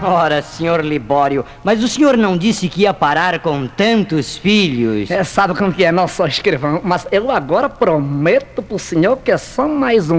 Ora, senhor Libório, mas o senhor não disse que ia parar com tantos filhos? Sabe como que é, não sou escrivão, mas eu agora prometo pro senhor que é só mais um.